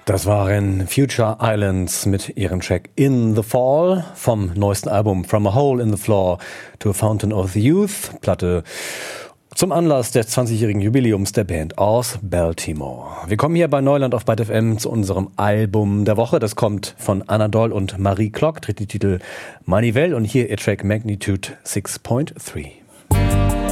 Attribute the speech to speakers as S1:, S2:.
S1: Das waren Future Islands mit ihrem Track In the Fall vom neuesten Album From a Hole in the Floor to a Fountain of the Youth, Platte zum Anlass des 20-jährigen Jubiläums der Band aus Baltimore. Wir kommen hier bei Neuland auf Byte FM zu unserem Album der Woche. Das kommt von Anna Doll und Marie Klock, trägt die Titel Manivelle und hier ihr Track Magnitude 6.3.